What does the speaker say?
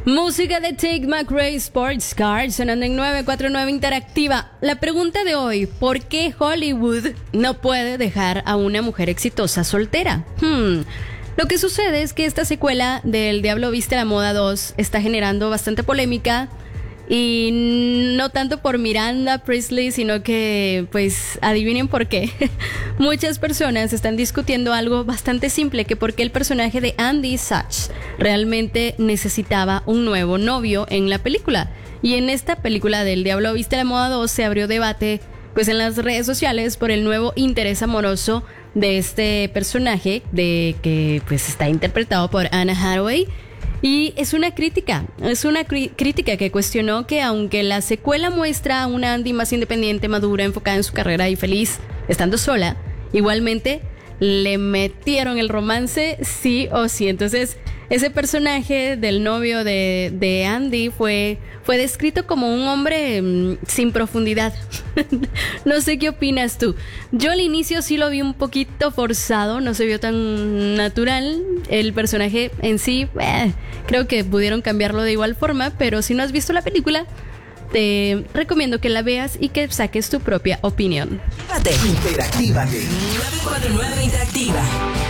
Música de Tate McRae, Sports Cars, sonando en 949 Interactiva. La pregunta de hoy: ¿por qué Hollywood no puede dejar a una mujer exitosa soltera? Lo que sucede es que esta secuela del Diablo Viste a la Moda 2 está generando bastante polémica. Y no tanto por Miranda Priestly, sino que, pues, adivinen por qué. Muchas personas están discutiendo algo bastante simple, que por qué el personaje de Andy Sachs realmente necesitaba un nuevo novio en la película. Y en esta película del Diablo Viste a la Moda 2 se abrió debate, pues, en las redes sociales por el nuevo interés amoroso de este personaje, que pues está interpretado por Anna Hathaway. Y es una crítica que cuestionó que aunque la secuela muestra a una Andy más independiente, madura, enfocada en su carrera y feliz estando sola, igualmente le metieron el romance sí o sí. Entonces, ese personaje del novio de Andy fue descrito como un hombre sin profundidad. No sé qué opinas tú. Yo al inicio sí lo vi un poquito forzado, no se vio tan natural. El personaje en sí, creo que pudieron cambiarlo de igual forma, pero si no has visto la película, te recomiendo que la veas y que saques tu propia opinión. Interactívate. 949 Interactiva.